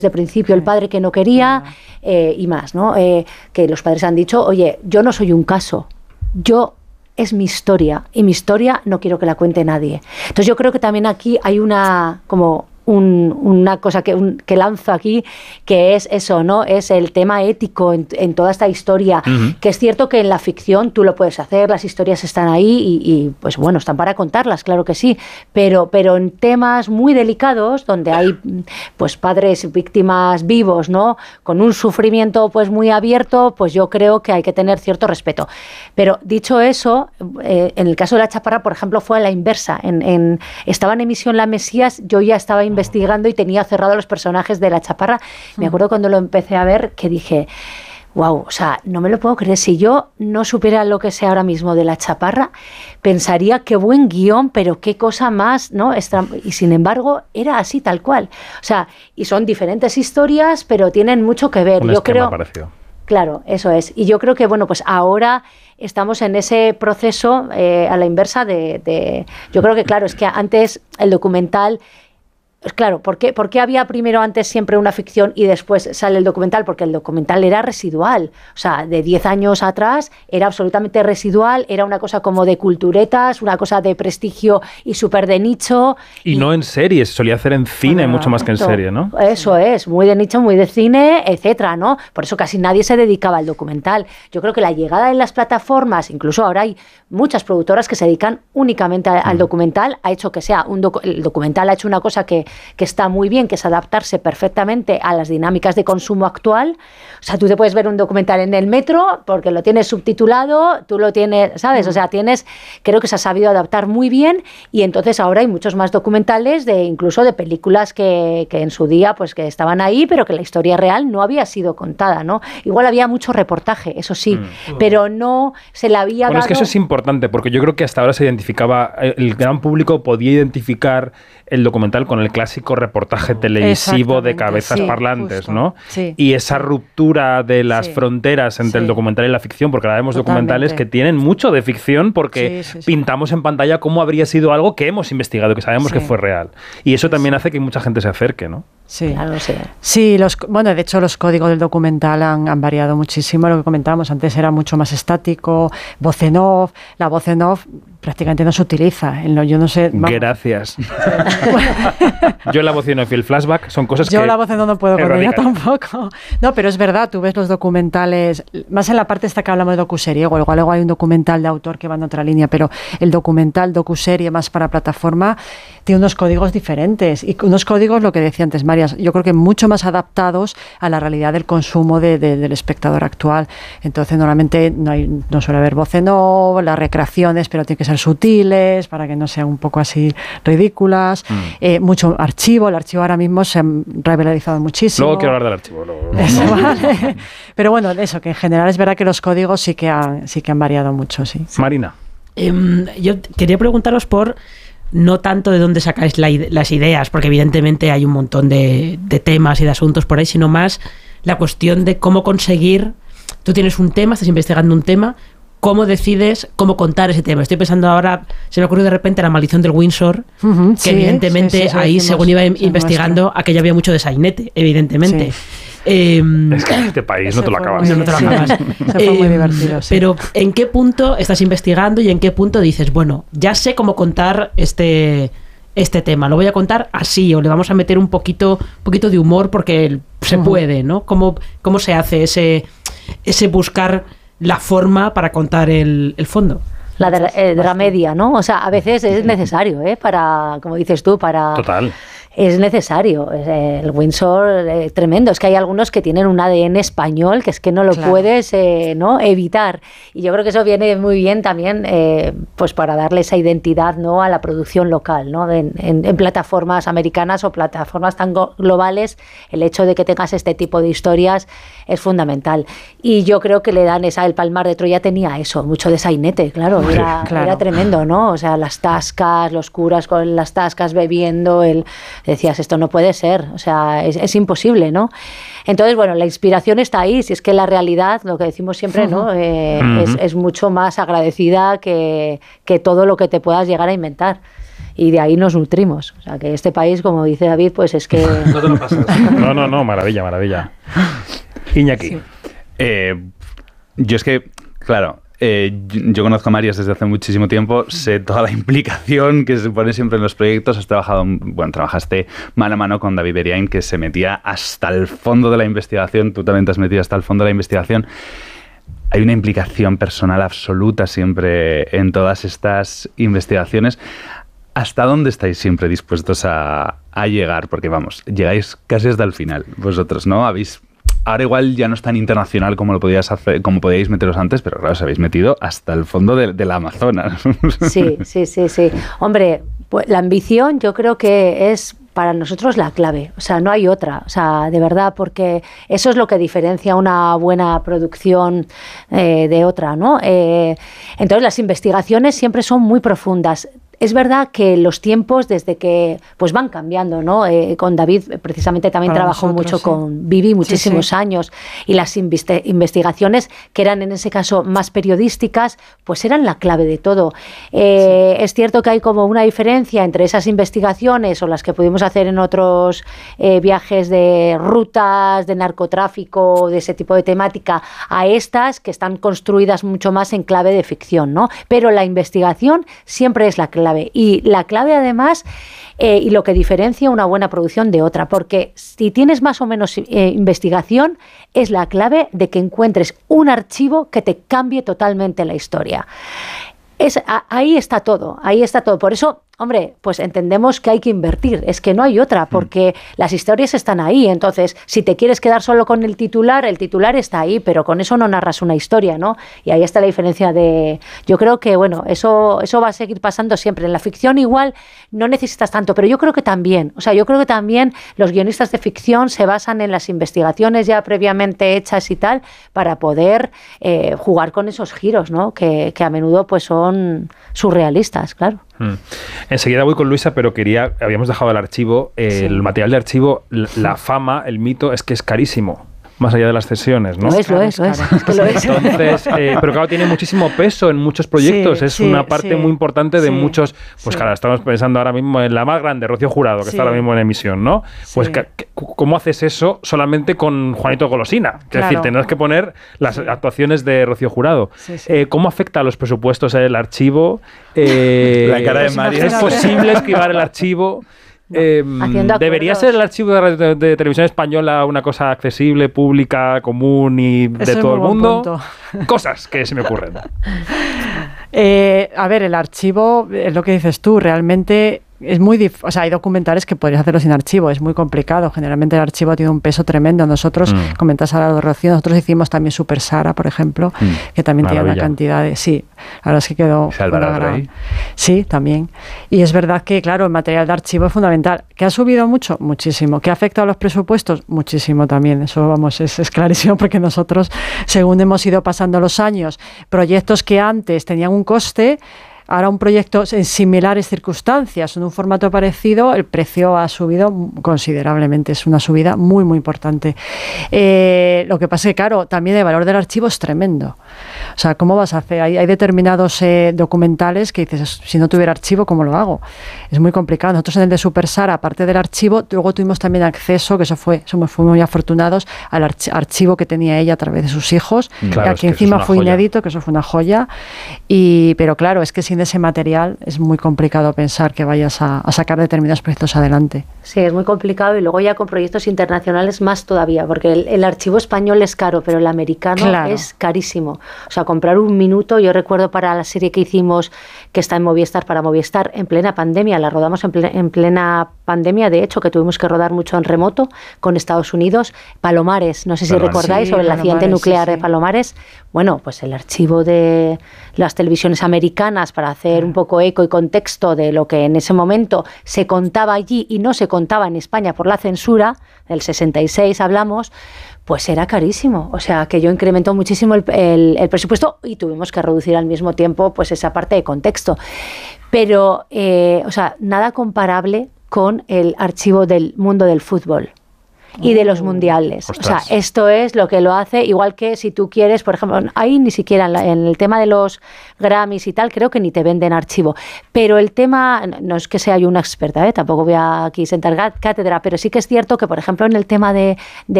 de principio, el padre que no quería y más, ¿no? Que los padres han dicho, oye, yo no soy un caso, es mi historia y mi historia no quiero que la cuente nadie. Entonces yo creo que también aquí hay una cosa que lanzo aquí, que es eso, ¿no? Es el tema ético en toda esta historia, que es cierto que en la ficción tú lo puedes hacer, las historias están ahí y pues bueno, están para contarlas, claro que sí, pero en temas muy delicados, donde hay pues padres víctimas vivos, ¿no? Con un sufrimiento pues muy abierto, pues yo creo que hay que tener cierto respeto. Pero dicho eso, en el caso de La Chaparra, por ejemplo, fue a la inversa. Estaba en emisión La Mesías, yo ya estaba investigando y tenía cerrado los personajes de La Chaparra. Me acuerdo cuando lo empecé a ver que dije, wow, o sea, no me lo puedo creer. Si yo no supiera lo que sé ahora mismo de La Chaparra, pensaría qué buen guión, pero qué cosa más, ¿no? Y sin embargo, era así tal cual. O sea, y son diferentes historias, pero tienen mucho que ver. Yo creo. Parecido. Claro, eso es. Y yo creo que, bueno, pues ahora estamos en ese proceso a la inversa yo creo que, claro, es que antes el documental... Claro, ¿por qué había primero antes siempre una ficción y después sale el documental? Porque el documental era residual. O sea, de 10 años atrás era absolutamente residual, era una cosa como de culturetas, una cosa de prestigio y súper de nicho. Y no en series, solía hacer en cine mucho más que en serie, ¿no? Eso es, muy de nicho, muy de cine, etcétera, ¿no? Por eso casi nadie se dedicaba al documental. Yo creo que la llegada en las plataformas, incluso ahora hay muchas productoras que se dedican únicamente al documental, ha hecho que sea el documental ha hecho una cosa que está muy bien, que es adaptarse perfectamente a las dinámicas de consumo actual. O sea, tú te puedes ver un documental en el metro porque lo tienes subtitulado, tú lo tienes, ¿sabes? O sea, creo que se ha sabido adaptar muy bien y entonces ahora hay muchos más documentales incluso de películas que en su día pues que estaban ahí, pero que la historia real no había sido contada, ¿no? Igual había mucho reportaje, eso sí, pero no se le había dado... Es que eso es importante porque yo creo que hasta ahora se identificaba, el gran público podía identificar el documental con el clásico reportaje televisivo de cabezas parlantes, justo, ¿no? Sí. Y esa ruptura de las fronteras entre el documental y la ficción, porque ahora vemos documentales que tienen mucho de ficción porque pintamos en pantalla cómo habría sido algo que hemos investigado, que sabemos que fue real. Y eso también hace que mucha gente se acerque, ¿no? Sí, claro, sí. Sí, de hecho los códigos del documental han variado muchísimo. Lo que comentábamos antes era mucho más estático, voz en off. La voz en off prácticamente no se utiliza. Yo no sé... Gracias. Yo la voz en off y el flashback son cosas Yo la voz en off no puedo con ella tampoco. No, pero es verdad, tú ves los documentales, más en la parte esta que hablamos de docuserie, igual luego hay un documental de autor que va en otra línea, pero el documental docuserie más para plataforma tiene unos códigos diferentes y unos códigos, lo que decía antes María, yo creo que mucho más adaptados a la realidad del consumo del espectador actual. Entonces normalmente no suele haber voz en off, las recreaciones, pero tiene que ser sutiles para que no sean un poco así ridículas. Mucho archivo, el archivo ahora mismo se ha revalorizado muchísimo. Luego quiero hablar del archivo. Eso, vale. Pero bueno, eso, que en general es verdad que los códigos sí que han variado mucho, sí. Marina. Yo quería preguntaros por no tanto de dónde sacáis las ideas, porque evidentemente hay un montón de temas y de asuntos por ahí, sino más la cuestión de cómo conseguir, tú tienes un tema, estás investigando un tema, ¿cómo decides cómo contar ese tema? Estoy pensando ahora, se me ocurrió de repente La maldición del Windsor, que evidentemente ahí, según iba investigando, aquello había mucho de sainete, evidentemente. Es que en este país no te lo acabas. No te lo acabas. Fue muy divertido, Pero ¿en qué punto estás investigando y en qué punto dices, bueno, ya sé cómo contar este tema, lo voy a contar así, o le vamos a meter un poquito de humor porque se puede, ¿no? ¿Cómo se hace ese buscar la forma para contar el fondo? La dramedia, ¿no? O sea, a veces es necesario, para, como dices tú, para... Total. Es necesario. El Windsor tremendo. Es que hay algunos que tienen un ADN español que es que no lo puedes ¿no? evitar. Y yo creo que eso viene muy bien también pues para darle esa identidad, ¿no? a la producción local, ¿no? En plataformas americanas o plataformas tan globales, el hecho de que tengas este tipo de historias es fundamental. Y yo creo que le dan el Palmar de Troya tenía eso, mucho de sainete, claro. Era tremendo, ¿no? O sea, las tascas, los curas con las tascas bebiendo, decías, esto no puede ser, o sea, es imposible, ¿no? Entonces, bueno, la inspiración está ahí, si es que la realidad, lo que decimos siempre, ¿no? Es mucho más agradecida que todo lo que te puedas llegar a inventar. y de ahí nos nutrimos. O sea, que este país, como dice David, pues es que... No te lo pasas. No, maravilla. Iñaki. Sí. Yo es que, claro... yo conozco a Marias desde hace muchísimo tiempo, sé toda la implicación que se pone siempre en los proyectos. Trabajaste mano a mano con David Beriain, que se metía hasta el fondo de la investigación. Tú también te has metido hasta el fondo de la investigación. Hay una implicación personal absoluta siempre en todas estas investigaciones. ¿Hasta dónde estáis siempre dispuestos a llegar? Porque llegáis casi hasta el final vosotros, ¿no? Ahora igual ya no es tan internacional como lo podíais hacer, como podíais meteros antes, pero claro, os habéis metido hasta el fondo de la Amazonas. Sí. Hombre, pues la ambición yo creo que es para nosotros la clave. O sea, no hay otra. O sea, de verdad, porque eso es lo que diferencia una buena producción de otra, ¿no? Entonces, las investigaciones siempre son muy profundas. Es verdad que los tiempos desde que pues van cambiando, ¿no? Con David precisamente también trabajó mucho con Vivi muchísimos años, y las investigaciones que eran en ese caso más periodísticas pues eran la clave de todo. Es cierto que hay como una diferencia entre esas investigaciones o las que pudimos hacer en otros viajes de rutas, de narcotráfico, de ese tipo de temática, a estas que están construidas mucho más en clave de ficción, ¿no? Pero la investigación siempre es la clave. Y la clave además, y lo que diferencia una buena producción de otra, porque si tienes más o menos investigación, es la clave de que encuentres un archivo que te cambie totalmente la historia. Ahí está todo. Por eso, hombre, pues entendemos que hay que invertir, es que no hay otra, porque las historias están ahí. Entonces, si te quieres quedar solo con el titular está ahí, pero con eso no narras una historia, ¿no? Y ahí está la diferencia de... Yo creo que, bueno, eso va a seguir pasando siempre. En la ficción igual no necesitas tanto, pero yo creo que también. O sea, yo creo que también los guionistas de ficción se basan en las investigaciones ya previamente hechas y tal, para poder jugar con esos giros, ¿no? Que a menudo pues son surrealistas, claro. Enseguida voy con Luisa, pero habíamos dejado el archivo, el material de archivo, la fama, el mito, es que es carísimo. Más allá de las cesiones, ¿no? Lo es. Es que lo es. Entonces, pero claro, tiene muchísimo peso en muchos proyectos. Es una parte muy importante de muchos... Pues claro, estamos pensando ahora mismo en la más grande, Rocío Jurado, que está ahora mismo en emisión, ¿no? Pues ¿cómo haces eso solamente con Juanito Golosina? Es decir, tendrás que poner las actuaciones de Rocío Jurado. ¿Cómo afecta a los presupuestos el archivo? La cara de María. ¿Es posible esquivar el archivo? ¿Debería ser el archivo de Televisión Española una cosa accesible, pública, común y de todo el mundo? Cosas que se me ocurren. A ver, el archivo, es lo que dices tú, realmente es muy difícil. O sea, hay documentales que podrías hacerlo sin archivo, es muy complicado. Generalmente el archivo tiene un peso tremendo. Nosotros, comentas ahora de Rocío, nosotros hicimos también Super Sara, por ejemplo, que también tiene una cantidad de... Sí, la verdad es que quedó... Sí, también. Y es verdad que, claro, el material de archivo es fundamental. ¿Que ha subido mucho? Muchísimo. ¿Que ha afectado a los presupuestos? Muchísimo también. Eso, vamos, es clarísimo, porque nosotros, según hemos ido pasando los años, proyectos que antes tenían un coste, ahora un proyecto en similares circunstancias, en un formato parecido, el precio ha subido considerablemente. Es una subida muy, muy importante. Lo que pasa es que, claro, también el valor del archivo es tremendo. O sea, ¿cómo vas a hacer? Hay determinados documentales que dices, si no tuviera archivo, ¿cómo lo hago? Es muy complicado. Nosotros en el de Super Sara, aparte del archivo, luego tuvimos también acceso, que fuimos muy afortunados, al archivo que tenía ella a través de sus hijos, claro, y aquí encima fue inédito, que eso fue una joya. Pero claro, es que sin ese material es muy complicado pensar que vayas a sacar determinados proyectos adelante. Sí, es muy complicado, y luego ya con proyectos internacionales más todavía, porque el archivo español es caro, pero el americano es carísimo. O sea, comprar un minuto, yo recuerdo para la serie que hicimos, que está en Movistar, para Movistar, en plena pandemia, la rodamos en plena pandemia, de hecho, que tuvimos que rodar mucho en remoto con Estados Unidos, Palomares, no sé si recordáis, sobre el accidente nuclear de Palomares. Bueno, pues el archivo de las televisiones americanas, para hacer un poco eco y contexto de lo que en ese momento se contaba allí y no se contaba en España por la censura, del 66 hablamos, pues era carísimo. O sea, que yo incrementó muchísimo el presupuesto, y tuvimos que reducir al mismo tiempo pues esa parte de contexto. Pero, o sea, nada comparable con el archivo del mundo del fútbol. y de los mundiales. Ostras. O sea, esto es lo que lo hace, igual que si tú quieres, por ejemplo, ahí ni siquiera en el tema de los Grammys y tal, creo que ni te venden archivo. Pero el tema, no es que sea yo una experta, tampoco voy a aquí sentar cátedra, pero sí que es cierto que, por ejemplo, en el tema de